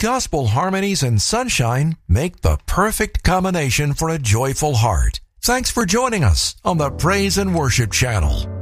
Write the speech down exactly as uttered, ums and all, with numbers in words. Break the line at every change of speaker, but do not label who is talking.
gospel harmonies and sunshine make the perfect combination for a joyful heart. Thanks for joining us on the Praise and Worship Channel.